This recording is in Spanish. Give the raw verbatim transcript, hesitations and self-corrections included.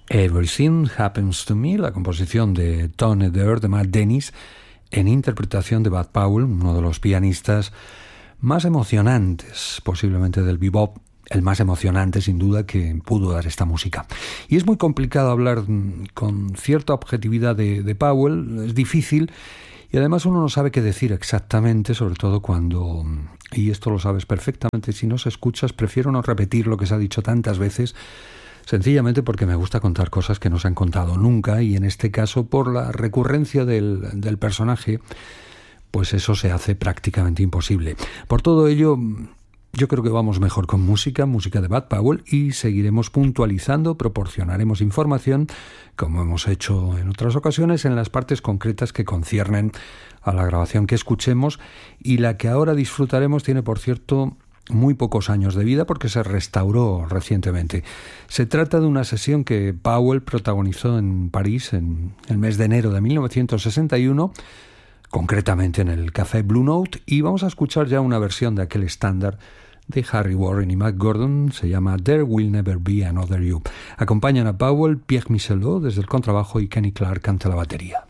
Everything Happens to Me, la composición de Tone Dare de Matt Dennis, en interpretación de Bud Powell, uno de los pianistas más emocionantes, posiblemente del bebop, el más emocionante sin duda que pudo dar esta música. Y es muy complicado hablar con cierta objetividad de, de Powell, es difícil, y además uno no sabe qué decir exactamente, sobre todo cuando, y esto lo sabes perfectamente, si no se escuchas, prefiero no repetir lo que se ha dicho tantas veces, sencillamente porque me gusta contar cosas que no se han contado nunca, y en este caso por la recurrencia del, del personaje, pues eso se hace prácticamente imposible. Por todo ello, yo creo que vamos mejor con música, música de Bud Powell, y seguiremos puntualizando, proporcionaremos información, como hemos hecho en otras ocasiones, en las partes concretas que conciernen a la grabación que escuchemos, y la que ahora disfrutaremos tiene, por cierto, muy pocos años de vida porque se restauró recientemente. Se trata de una sesión que Powell protagonizó en París en el mes de enero de mil novecientos sesenta y uno, concretamente en el Café Blue Note, y vamos a escuchar ya una versión de aquel estándar de Harry Warren y Mac Gordon, se llama There Will Never Be Another You. Acompañan a Powell, Pierre Michelot desde el contrabajo y Kenny Clark ante la batería.